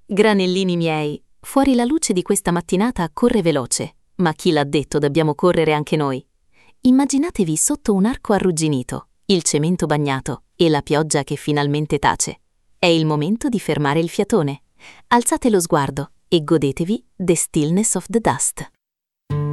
Granellini miei, fuori la luce di questa mattinata corre veloce, ma chi l'ha detto dobbiamo correre anche noi? Immaginatevi sotto un arco arrugginito, il cemento bagnato e la pioggia che finalmente tace. È il momento di fermare il fiatone. Alzate lo sguardo e godetevi The Stillness of the Dust.